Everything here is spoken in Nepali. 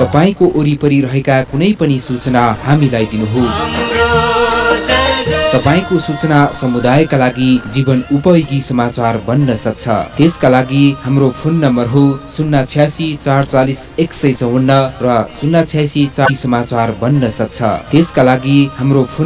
तपाईको वरिपरि रहेका कुनै पनि सूचना हामीलाई दिनुहोस्। तपाईको सूचना समुदायका लागि जीवन उपयोगी समाचार बन्न सक्छ। त्यसका लागि हाम्रो फोन नम्बर हो 086 440 154 र 086 4 समाचार बन्न सक्छ। त्यसका लागि हाम्रो